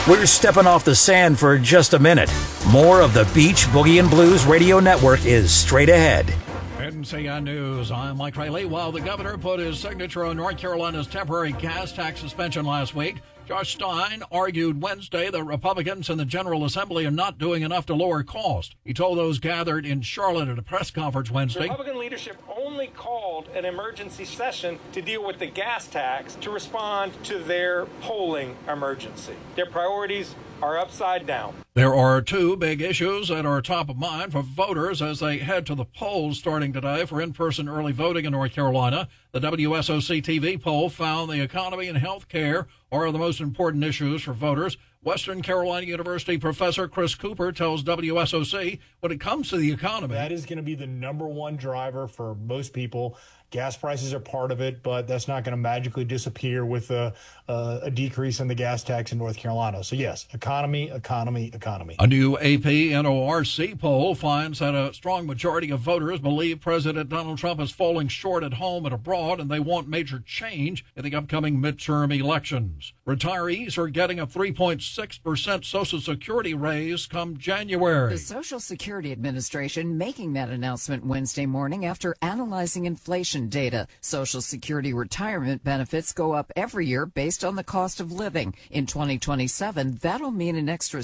We're stepping off the sand for just a minute. More of the Beach Boogie and Blues Radio Network is straight ahead. NCN News, I'm Mike Riley. While the governor put his signature on North Carolina's temporary gas tax suspension last week, Josh Stein argued Wednesday that Republicans in the General Assembly are not doing enough to lower cost. He told those gathered in Charlotte at a press conference Wednesday. Republican leadership only called an emergency session to deal with the gas tax to respond to their polling emergency. Their priorities are upside down. There are two big issues that are top of mind for voters as they head to the polls starting today for in-person early voting in North Carolina. The WSOC TV poll found the economy and health care are the most important issues for voters. Western Carolina University professor Chris Cooper tells WSOC when it comes to the economy, that is going to be the number one driver for most people. Gas prices are part of it, but that's not going to magically disappear with a decrease in the gas tax in North Carolina. So, yes, economy. A new AP NORC poll finds that a strong majority of voters believe President Donald Trump is falling short at home and abroad, and they want major change in the upcoming midterm elections. Retirees are getting a 3.6% Social Security raise come January. The Social Security Administration making that announcement Wednesday morning after analyzing inflation data. Social Security retirement benefits go up every year based on the cost of living. In 2027, that'll mean an extra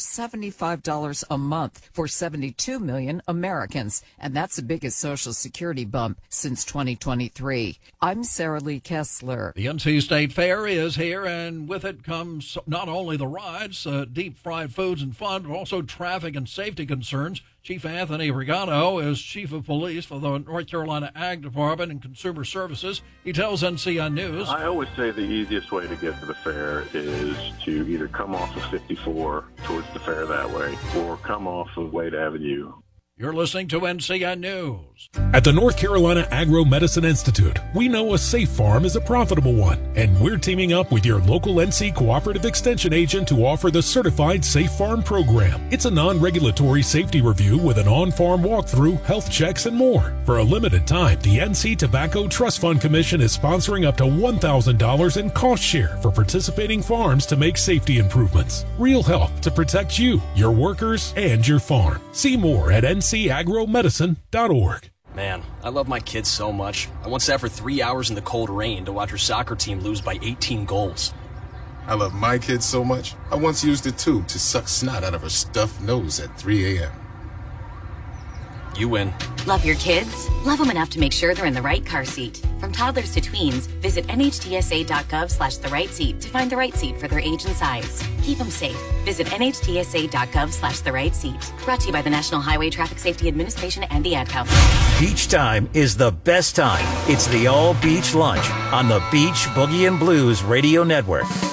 $75 a month for 72 million Americans, and that's the biggest Social Security bump since 2023. I'm Sarah Lee Kessler. The NC State Fair is here, and with it comes not only the rides, deep fried foods and fun, but also traffic and safety concerns. Chief Anthony Regano is chief of police for the North Carolina Ag Department and Consumer Services. He tells NCN News, I always say the easiest way to get to the fair is to either come off of 54 towards the fair that way or come off of Wade Avenue. You're listening to NCN News. At the North Carolina Agro-Medicine Institute, we know a safe farm is a profitable one, and we're teaming up with your local NC Cooperative Extension agent to offer the Certified Safe Farm program. It's a non-regulatory safety review with an on-farm walkthrough, health checks, and more. For a limited time, the NC Tobacco Trust Fund Commission is sponsoring up to $1,000 in cost share for participating farms to make safety improvements. Real help to protect you, your workers, and your farm. See more at ncagromedicine.org. Man, I love my kids so much. I once sat for 3 hours in the cold rain to watch her soccer team lose by 18 goals. I love my kids so much, I once used a tube to suck snot out of her stuffed nose at 3 a.m. You win. Love your kids? Love them enough to make sure they're in the right car seat. From toddlers to tweens, visit nhtsa.gov/the right seat to find the right seat for their age and size. Keep them safe. Visit nhtsa.gov/the right seat. Brought to you by the National Highway Traffic Safety Administration and the Ad Council. Beach time is the best time. It's the All Beach Lunch on the Beach Boogie and Blues Radio Network.